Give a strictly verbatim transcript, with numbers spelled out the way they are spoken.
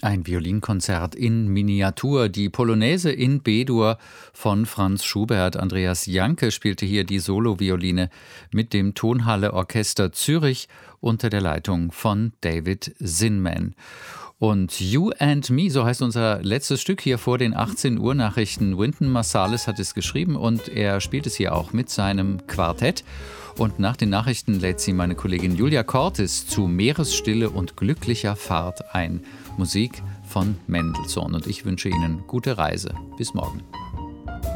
Ein Violinkonzert in Miniatur, die Polonaise in B-Dur von Franz Schubert. Andreas Janke spielte hier die Solovioline mit dem Tonhalle Orchester Zürich unter der Leitung von David Zinman. Und You and Me, so heißt unser letztes Stück hier vor den achtzehn Uhr Nachrichten. Wynton Marsalis hat es geschrieben und er spielt es hier auch mit seinem Quartett. Und nach den Nachrichten lädt sie meine Kollegin Julia Cortis zu Meeresstille und glücklicher Fahrt ein. Musik von Mendelssohn. Und ich wünsche Ihnen gute Reise. Bis morgen.